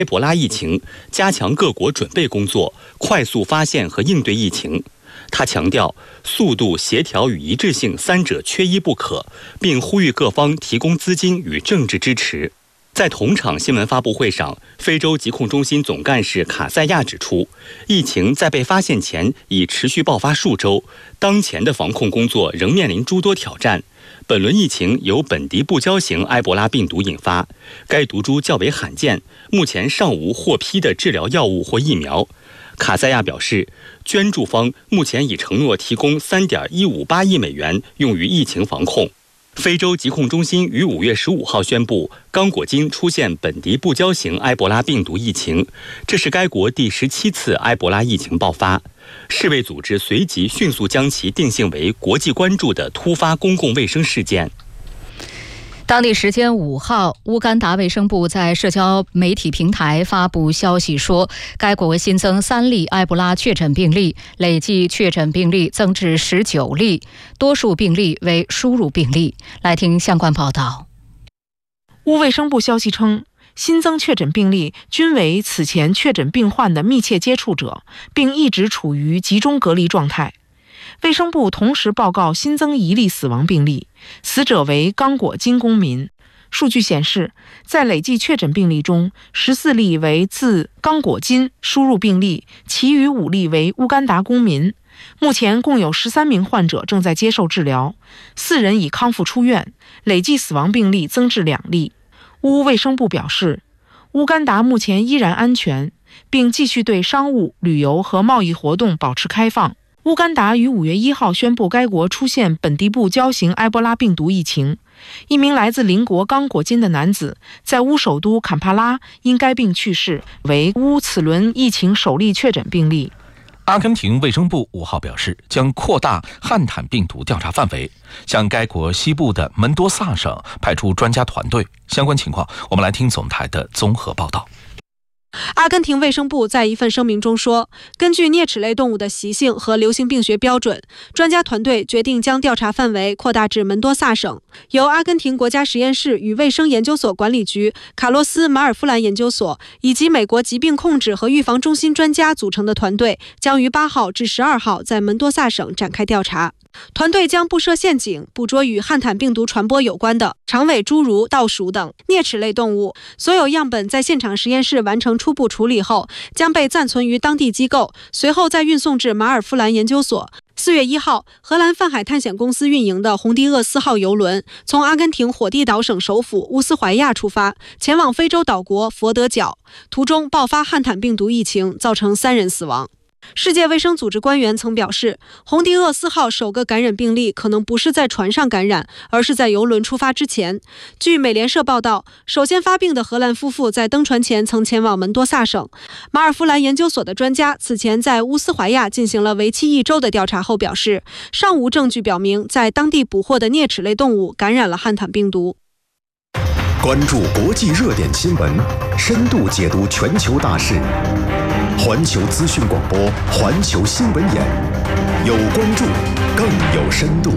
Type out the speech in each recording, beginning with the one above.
埃博拉疫情，加强各国准备工作，快速发现和应对疫情。他强调，速度、协调与一致性三者缺一不可，并呼吁各方提供资金与政治支持。在同场新闻发布会上，非洲疾控中心总干事卡塞亚指出，疫情在被发现前已持续爆发数周，当前的防控工作仍面临诸多挑战。本轮疫情由本地布胶型埃博拉病毒引发，该毒株较为罕见，目前尚无获批的治疗药物或疫苗。卡塞亚表示，捐助方目前已承诺提供3.158亿美元用于疫情防控。非洲疾控中心于5月15号宣布，刚果金出现本地布胶型埃博拉病毒疫情，这是该国第17次埃博拉疫情爆发。世卫组织随即迅速将其定性为国际关注的突发公共卫生事件。 当地时间5号，乌干达卫生部在社交媒体平台发布消息说，该国新增3例埃博拉确诊病例，累计确诊病例增至19例，多数病例为输入病例。来听相关报道。 乌卫生部消息称，新增确诊病例均为此前确诊病患的密切接触者，并一直处于集中隔离状态。卫生部同时报告新增1例死亡病例，死者为刚果金公民。数据显示，在累计确诊病例中，14例为自刚果金输入病例，其余5例为乌干达公民。目前共有13名患者正在接受治疗，4人已康复出院，累计死亡病例增至2例。乌卫生部表示，乌干达目前依然安全，并继续对商务、旅游和贸易活动保持开放。乌干达于5月1号宣布该国出现本地布胶型埃博拉病毒疫情，一名来自邻国刚果金的男子在乌首都坎帕拉因该病去世，为乌此轮疫情首例确诊病例。 阿根廷卫生部5号表示，将扩大汉坦病毒调查范围，向该国西部的门多萨省派出专家团队。相关情况，我们来听总台的综合报道。 阿根廷卫生部在一份声明中说，根据啮齿类动物的习性和流行病学标准，专家团队决定将调查范围扩大至门多萨省。由阿根廷国家实验室与卫生研究所管理局、卡洛斯·马尔夫兰研究所以及美国疾病控制和预防中心专家组成的团队，将于8号至12号在门多萨省展开调查。团队将布设陷阱，捕捉与汉坦病毒传播有关的长尾侏儒、袋鼠等啮齿类动物。所有样本在现场实验室完成初步处理后，将被暂存于当地机构，随后再运送至马尔夫兰研究所。4月1号，荷兰泛海探险公司运营的洪迪厄斯号邮轮从阿根廷火地岛省首府乌斯怀亚出发，前往非洲岛国佛得角，途中爆发汉坦病毒疫情，造成3人死亡。世界卫生组织官员曾表示，洪迪厄斯号首个感染病例可能不是在船上感染，而是在邮轮出发之前。据美联社报道，首先发病的荷兰夫妇在登船前曾前往门多萨省。马尔夫兰研究所的专家此前在乌斯怀亚进行了为期1周的调查后表示，尚无证据表明在当地捕获的啮齿类动物感染了汉坦病毒。 关注国际热点新闻，深度解读全球大事。环球资讯广播，环球新闻眼，有关注，更有深度。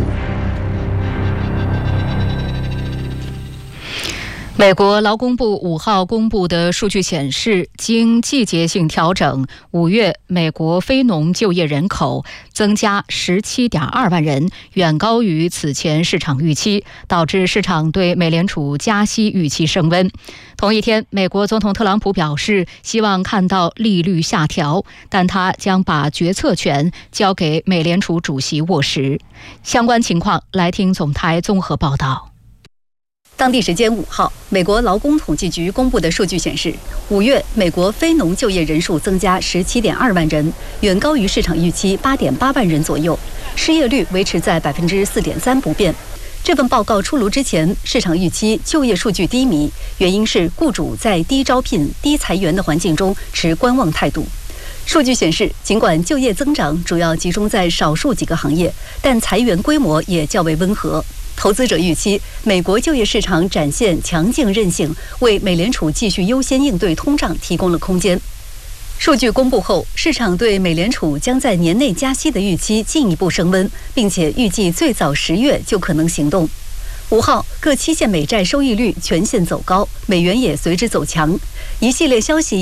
美国劳工部5号公布的数据显示，经季节性调整，5月美国非农就业人口增加17.2万人，远高于此前市场预期，导致市场对美联储加息预期升温。同一天，美国总统特朗普表示希望看到利率下调，但他将把决策权交给美联储主席沃什。相关情况，来听总台综合报道。 当地时间5号，美国劳工统计局公布的数据显示，5月美国非农就业人数增加17.2万人，远高于市场预期8.8万人左右，失业率维持在4.3%不变。这份报告出炉之前，市场预期就业数据低迷，原因是雇主在低招聘、低裁员的环境中持观望态度。数据显示，尽管就业增长主要集中在少数几个行业，但裁员规模也较为温和。投资者预期美国就业市场展现强劲韧性，为美联储继续优先应对通胀提供了空间。数据公布后，市场对美联储将在年内加息的预期进一步升温，并且预计最早10月就可能行动。5号，各期限美债收益率全线走高，美元也随之走强，一系列消息